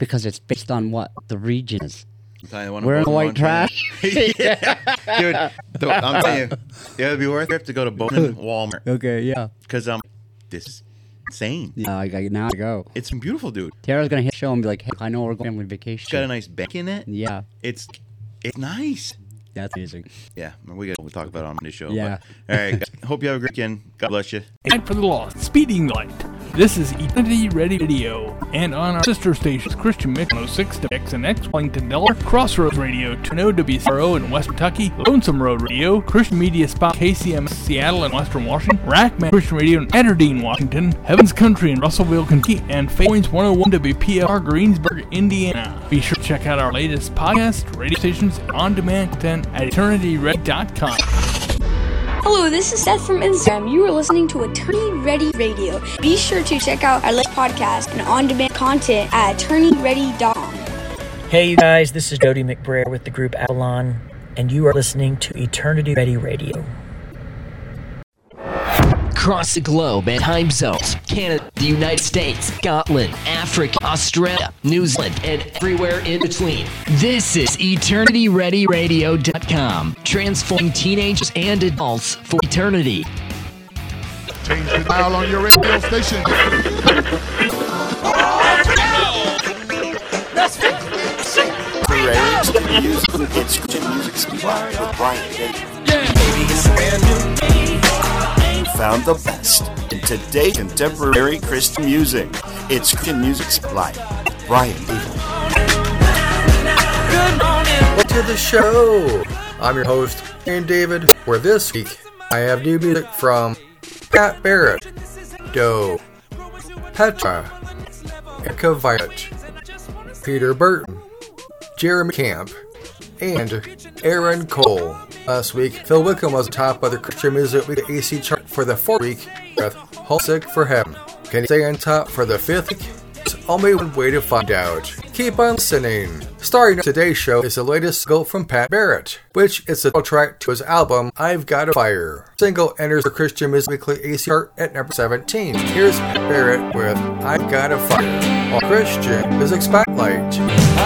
because it's based on what the region is. I'm We're in white trash. Yeah. Dude, I'm telling you, it'd be worth it to go to Bowman Walmart. Okay, yeah. Because this is insane. Yeah, now I go. It's beautiful, dude. Tara's gonna hit the show and be like, "Hey, I know we're going on vacation." It's got a nice bank in it. Yeah, It's nice. that's amazing. Yeah, we'll talk about it on Monday's show. Yeah. But, all right, guys, hope you have a great weekend. God bless you. Light for the Lost, Speeding Light. This is Eternity Ready Radio, and on our sister stations, Christian Mix 106 WXNX, Wellington, Delaware, Crossroads Radio, Tuno WCRO in West Kentucky, Lonesome Road Radio, Christian Media Spot, KCMS Seattle and Western Washington, Rackman Christian Radio in Aberdeen, Washington, Heaven's Country in Russellville, Kentucky, and Fairpoints 101 WPLR, Greensburg, Indiana. Be sure to check out our latest podcast, radio stations, and on-demand content at eternityready.com. Hello, this is Seth from Instagram. You are listening to Eternity Ready Radio. Be sure to check out our latest podcast and on-demand content at eternityready.com. Hey you guys, this is Jody McBrayer with the group Avalon, and you are listening to Eternity Ready Radio. Across the globe and time zones, Canada, the United States, Scotland, Africa, Australia, New Zealand, and everywhere in between. This is EternityReadyRadio.com, transforming teenagers and adults for eternity. Change the dial on your radio station. It's Music Supply with Brian David. Found the best in today's contemporary Christian music. It's Christian Music Supply. Brian David. Welcome to the show. I'm your host, Brian David, where this week I have new music from Pat Barrett, Doe, Petra, Erica Violet, Peter Burton, Jeremy Camp, and Aaron Cole. Last week, Phil Wickham was top of the Christian Music Week AC chart for the 4th week with Homesick for Heaven. Can he stay on top for the 5th week? There's only one way to find out. Keep on listening. Starting today's show is the latest single from Pat Barrett, which is the title track to his album, I've Got a Fire. The single enters the Christian Music Weekly AC chart at number 17. Here's Pat Barrett with I've Got a Fire on Christian Music Spotlight.